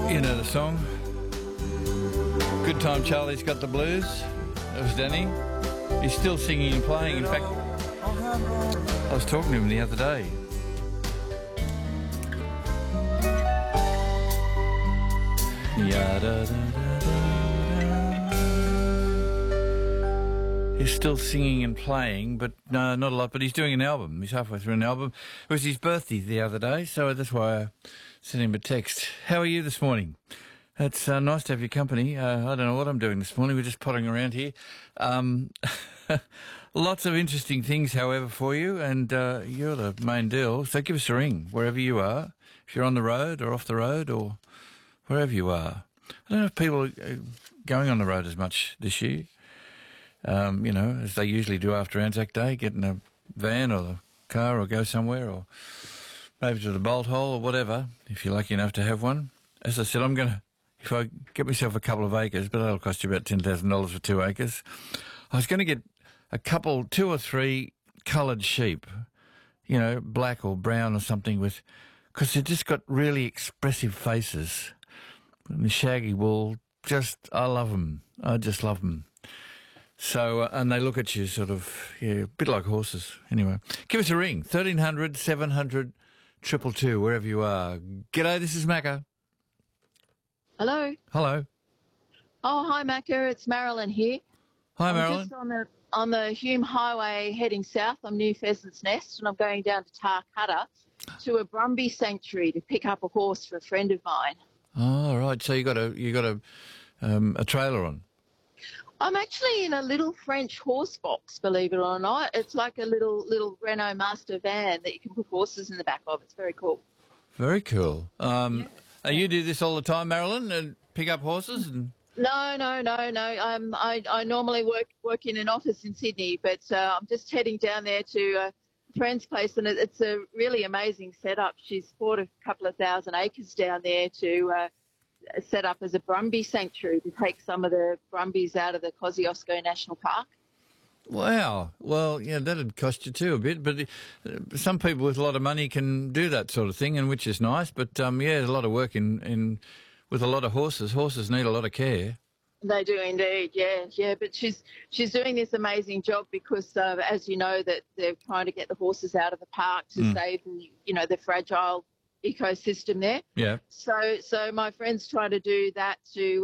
You know the song? Good Time Charlie's Got the Blues. That was Danny. He's still singing and playing. In fact, I was talking to him the other day. He's still singing and playing, but no, not a lot. But he's doing an album. He's halfway through an album. It was his birthday the other day, so that's why I sent him a text. How are you this morning? It's nice to have your company. I don't know what I'm doing this morning. We're just potting around here. Lots of interesting things, however, for you, and you're the main deal. So give us a ring wherever you are, if you're on the road or off the road or wherever you are. I don't know if people are going on the road as much this year, as they usually do after Anzac Day, get in a van or a car or go somewhere or maybe to the bolt hole or whatever, if you're lucky enough to have one. As I said, if I get myself a couple of acres, but that'll cost you about $10,000 for 2 acres, I was going to get two or three coloured sheep, black or brown or something because they've just got really expressive faces. And the shaggy wool, I love them. I just love them. So, and they look at you a bit like horses. Anyway, give us a ring, 1300 700 222, wherever you are. G'day, this is Macca. Hello. Hello. Oh, hi, Macca. It's Marilyn here. Hi, Marilyn. I'm just on the Hume Highway heading south. I'm near Pheasant's Nest, and I'm going down to Tarcutta to a Brumby sanctuary to pick up a horse for a friend of mine. Oh, right. So you got a trailer on. I'm actually in a little French horse box, believe it or not. It's like a little Renault Master van that you can put horses in the back of. It's very cool. Very cool. Yeah. You do this all the time, Marilyn, and pick up horses? No. I normally work in an office in Sydney, but I'm just heading down there to a friend's place, and it's a really amazing setup. She's bought a couple of thousand acres down there to set up as a Brumby sanctuary to take some of the Brumbies out of the Kosciuszko National Park. Wow. Well, yeah, that'd cost you too a bit, but some people with a lot of money can do that sort of thing, and which is nice. But there's a lot of work in with a lot of horses. Horses need a lot of care. They do indeed, yeah. But she's doing this amazing job because, as you know, that they're trying to get the horses out of the park to save the fragile ecosystem there. Yeah. So my friend's trying to do that to